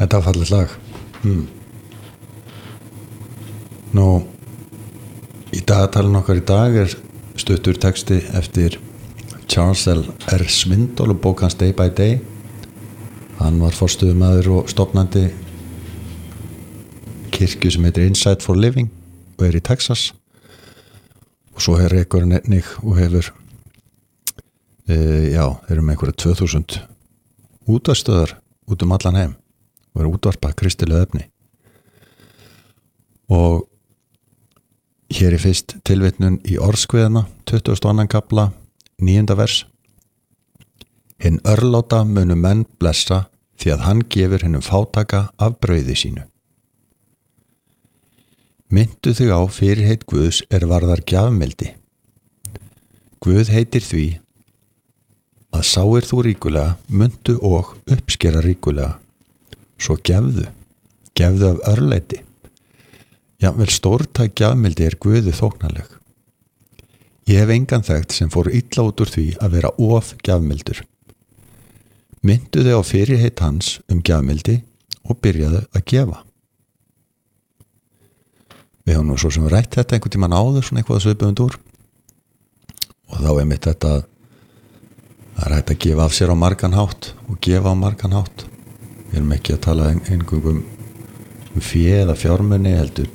Þetta var fallegt lag. Nú, í dagatalinn okkar í dag er stuttur texti eftir Charles L. R. Swindoll og bók hans Day by Day. Hann var forstöðumaður og stofnandi kirkju sem heitir Insight for Living og er í Texas. Og svo er rekurinn einnig og hefur þeir eru með einhverja 2000 útvarpsstöðvar út allan heim og eru útvarpað kristileg efni. Og hér er fyrst tilvitnun í orðskviðana 22. kafla 9. vers. Hinn örláta munu menn blessa því að hann gefur hinnum fátaka af brauði sínu. Myndu þig á fyrirheit Guðs er varðar gjafmildi. Guð heitir því að sáir þú ríkulega, myndu og uppskera ríkulega. Svo gefðu af örlæti. Jafnvel stórtæk gjafmildi er Guði þóknanleg. Ég hef engan þekkt sem fór illa út úr því að vera of gjafmildur. Myndu þig á fyrirheit hans gjafmildi og byrjaðu að gefa. Við höfum nú svo sem rætt þetta einhvern tímann áður, svona eitthvað svipund úr. Og þá er mitt þetta að það er hægt að gefa af sér á margan hátt og gefa á margan hátt. Við erum ekki að tala eingöngum fé eða fjármuni, heldur